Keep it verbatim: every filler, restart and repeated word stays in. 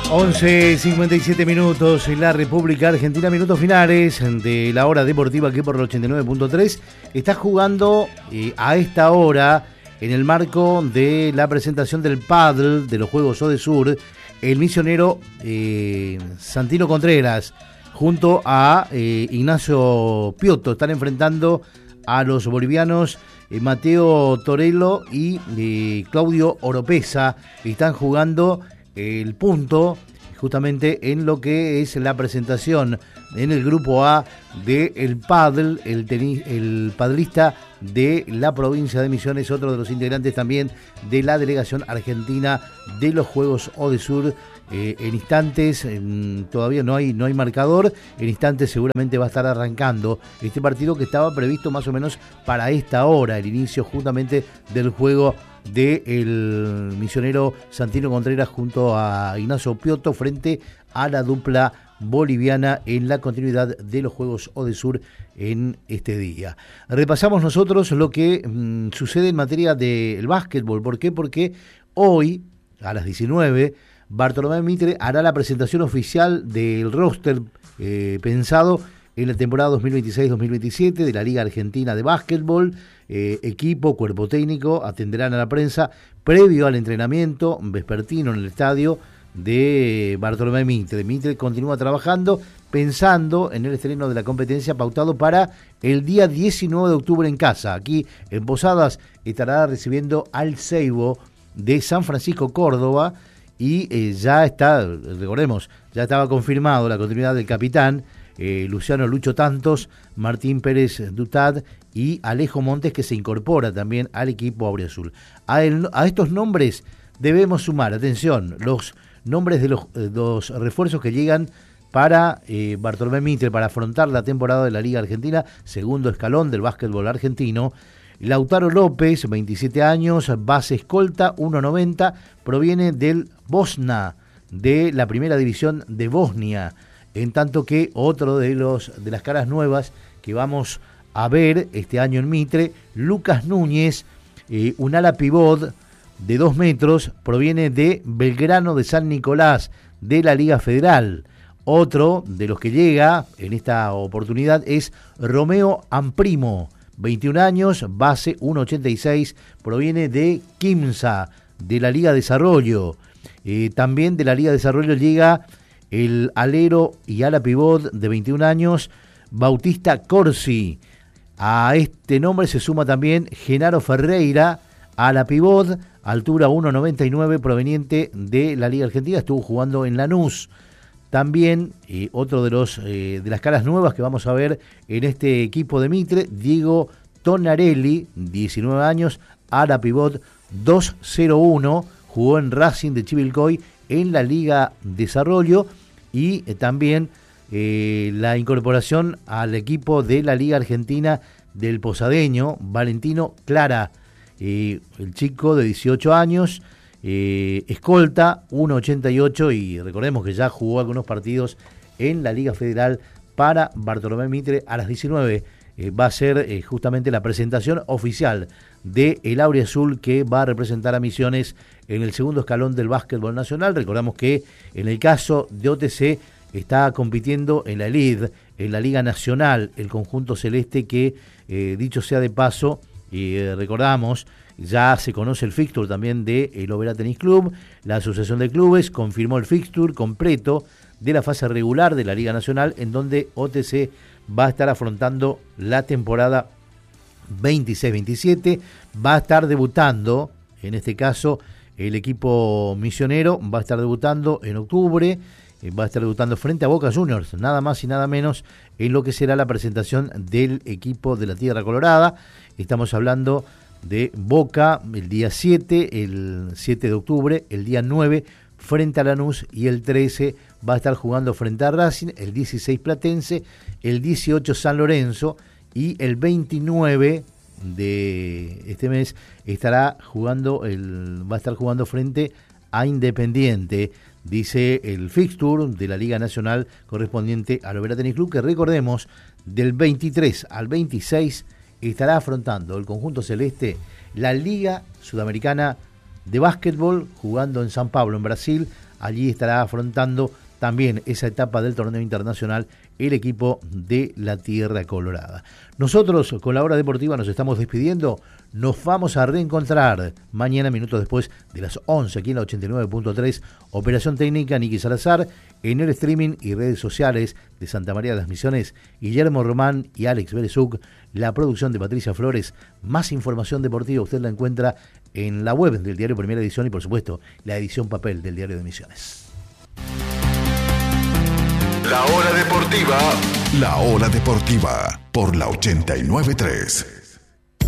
once cincuenta y siete minutos en la República Argentina, minutos finales de la hora deportiva aquí por el ochenta y nueve punto tres. Está jugando eh, a esta hora, en el marco de la presentación del pádel de los Juegos Odesur, el misionero eh, Santino Contreras junto a eh, Ignacio Piotto. Están enfrentando a los bolivianos eh, Mateo Torello y eh, Claudio Oropesa. Están jugando el punto justamente en lo que es la presentación en el grupo A de el pádel, el, tenis, el padlista de la provincia de Misiones, otro de los integrantes también de la delegación argentina de los Juegos Odesur. Eh, en instantes, eh, todavía no hay, no hay marcador, en instantes seguramente va a estar arrancando este partido que estaba previsto más o menos para esta hora, el inicio justamente del juego del misionero Santino Contreras junto a Ignacio Piotto frente a la dupla boliviana en la continuidad de los Juegos Odesur en este día. Repasamos nosotros lo que mmm, sucede en materia del básquetbol. ¿Por qué? Porque hoy a las diecinueve Bartolomé Mitre hará la presentación oficial del roster eh, pensado en la temporada dos mil veintiséis dos mil veintisiete de la Liga Argentina de Básquetbol. Eh, equipo, cuerpo técnico atenderán a la prensa previo al entrenamiento vespertino en el estadio de Bartolomé Mitre. Mitre continúa trabajando pensando en el estreno de la competencia pautado para el día diecinueve de octubre en casa. Aquí en Posadas estará recibiendo al Seibo de San Francisco, Córdoba, y eh, ya está, recordemos, ya estaba confirmado la continuidad del capitán eh, Luciano Lucho Tantos, Martín Pérez Dutad y Alejo Montes, que se incorpora también al equipo auriazul. A, el, a estos nombres debemos sumar, atención, los nombres de los, eh, los refuerzos que llegan para eh, Bartolomé Mitre para afrontar la temporada de la Liga Argentina, segundo escalón del básquetbol argentino. Lautaro López, veintisiete años, base escolta, uno noventa, proviene del Bosna, de la primera división de Bosnia, en tanto que otro de los de las caras nuevas que vamos a ver este año en Mitre, Lucas Núñez, eh, un ala pivot de dos metros, proviene de Belgrano de San Nicolás, de la Liga Federal. Otro de los que llega en esta oportunidad es Romeo Amprimo, veintiún años, base uno ochenta y seis, proviene de Quimsa, de la Liga Desarrollo. Eh, también de la Liga Desarrollo llega el alero y ala pivot de veintiún años, Bautista Corsi. A este nombre se suma también Genaro Ferreira, ala pivot, altura uno noventa y nueve, proveniente de la Liga Argentina, estuvo jugando en Lanús. También eh, otro de los eh, de las caras nuevas que vamos a ver en este equipo de Mitre, Diego Tonarelli, diecinueve años, ala pivot dos cero uno, jugó en Racing de Chivilcoy en la Liga Desarrollo, y eh, también eh, la incorporación al equipo de la Liga Argentina del posadeño, Valentino Clara, eh, el chico de dieciocho años, Eh, escolta, uno ochenta y ocho, y recordemos que ya jugó algunos partidos en la Liga Federal para Bartolomé Mitre. A las diecinueve eh, va a ser eh, justamente la presentación oficial de el auriazul, que va a representar a Misiones en el segundo escalón del básquetbol nacional. Recordamos que en el caso de O T C está compitiendo en la Elite, en la Liga Nacional, el conjunto celeste que, eh, dicho sea de paso, y eh, recordamos, ya se conoce el fixture también de el Oberá Tenis Club. La Asociación de Clubes confirmó el fixture completo de la fase regular de la Liga Nacional, en donde O T C va a estar afrontando la temporada veintiséis veintisiete. Va a estar debutando, en este caso, el equipo misionero va a estar debutando en octubre, eh, va a estar debutando frente a Boca Juniors, nada más y nada menos, en lo que será la presentación del equipo de la Tierra Colorada. Estamos hablando de Boca el día siete, el siete de octubre, el día nueve frente a Lanús, y el trece va a estar jugando frente a Racing, el dieciséis Platense, el dieciocho San Lorenzo, y el veintinueve de este mes estará jugando el va a estar jugando frente a Independiente, dice el fixture de la Liga Nacional correspondiente al Oberá Tenis Club, que recordemos, del veintitrés al veintiséis estará afrontando el conjunto celeste la Liga Sudamericana de Básquetbol, jugando en San Pablo, en Brasil, Allí estará afrontando también esa etapa del torneo internacional el equipo de la Tierra Colorada. Nosotros con la hora deportiva nos estamos despidiendo. Nos vamos a reencontrar mañana, minutos después de las once, aquí en la ochenta y nueve punto tres. Operación técnica, Nicky Salazar. En el streaming y redes sociales de Santa María de las Misiones, Guillermo Román y Alex Berezuk. La producción de Patricia Flores. Más información deportiva usted la encuentra en la web del diario Primera Edición y, por supuesto, la edición papel del diario de Misiones. La hora deportiva. La hora deportiva por la ochenta y nueve punto tres.